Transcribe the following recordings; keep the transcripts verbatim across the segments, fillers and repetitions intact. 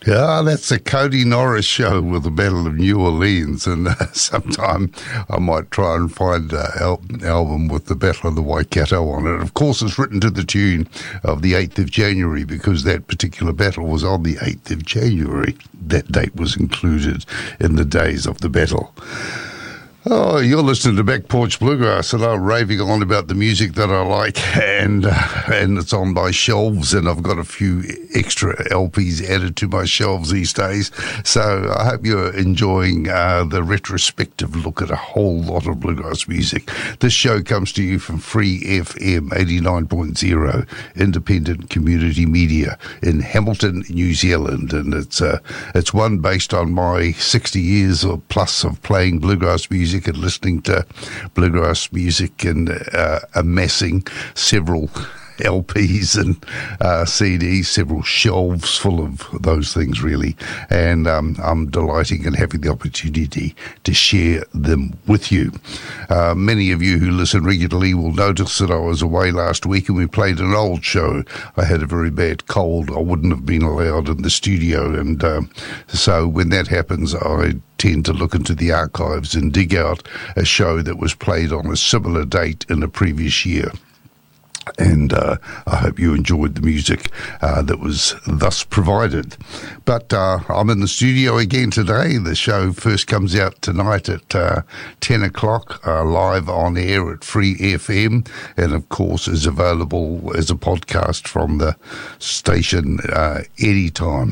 Yeah, that's the Cody Norris show with the Battle of New Orleans, and uh, sometime I might try and find an al- album with the Battle of the Waikato on it. Of course, it's written to the tune of the eighth of January, because that particular battle was on the eighth of January. That date was included in the days of the battle. Oh, you're listening to Back Porch Bluegrass, and I'm raving on about the music that I like, and uh, and it's on my shelves, and I've got a few extra L Ps added to my shelves these days. So I hope you're enjoying uh, the retrospective look at a whole lot of bluegrass music. This show comes to you from Free F M eighty-nine point oh, independent community media in Hamilton, New Zealand, and it's uh, it's one based on my sixty years or plus of playing bluegrass music and listening to bluegrass music, and uh, amassing several L Ps and uh, C Ds, several shelves full of those things, really. And um, I'm delighting and having the opportunity to share them with you. Uh, many of you who listen regularly will notice that I was away last week and we played an old show. I had a very bad cold. I wouldn't have been allowed in the studio. And um, so when that happens, I tend to look into the archives and dig out a show that was played on a similar date in a previous year. And uh, I hope you enjoyed the music uh, that was thus provided. But uh, I'm in the studio again today. The show first comes out tonight at uh, ten o'clock, uh, live on air at Free F M, and of course is available as a podcast from the station uh, anytime.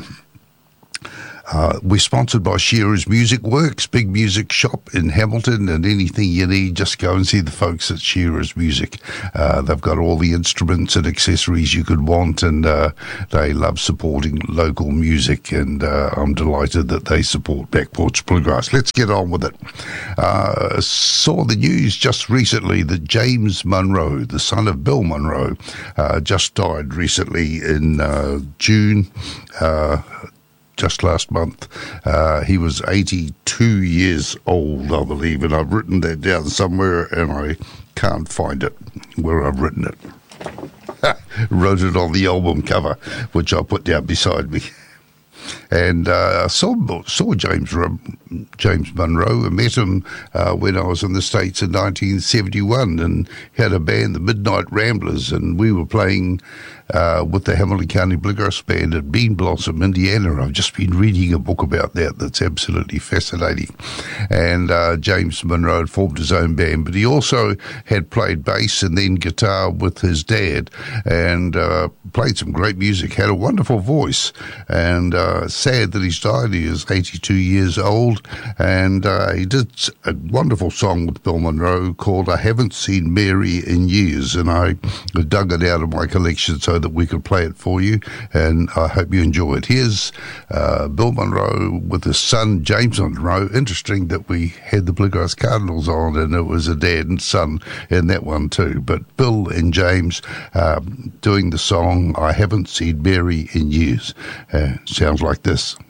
Uh, we're sponsored by Shearer's Music Works, big music shop in Hamilton, and anything you need, just go and see the folks at Shearer's Music. Uh, they've got all the instruments and accessories you could want, and uh, they love supporting local music, and uh, I'm delighted that they support Back Porch Bluegrass. Let's get on with it. Uh, saw the news just recently that James Monroe, the son of Bill Monroe, uh, just died recently in uh, June, uh, just last month. Uh, he was eighty-two years old, I believe, and I've written that down somewhere and I can't find it where I've written it. Wrote it on the album cover, which I put down beside me. And uh, I saw, saw James James Monroe. I met him uh, when I was in the States in nineteen seventy-one, and he had a band, the Midnight Ramblers, and we were playing uh, with the Hamilton County Bluegrass Band at Bean Blossom, Indiana. I've just been reading a book about that that's absolutely fascinating. And uh, James Monroe had formed his own band, but he also had played bass and then guitar with his dad, and uh, played some great music, had a wonderful voice, and uh, sad that he's died. He is eighty-two years old, and uh, he did a wonderful song with Bill Monroe called I Haven't Seen Mary in Years, and I dug it out of my collection so that we could play it for you, and I hope you enjoy it. Here's uh, Bill Monroe with his son, James Monroe. Interesting that we had the Bluegrass Cardinals on, and it was a dad and son in that one too, but Bill and James um, doing the song I Haven't Seen Mary in Years. Uh, sounds like this.